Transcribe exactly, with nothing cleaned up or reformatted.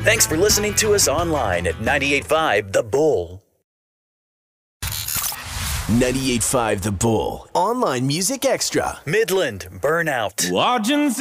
Thanks for listening to us online at ninety-eight point five The Bull. ninety-eight point five The Bull. Online Music Extra. Midland Burnout. Watching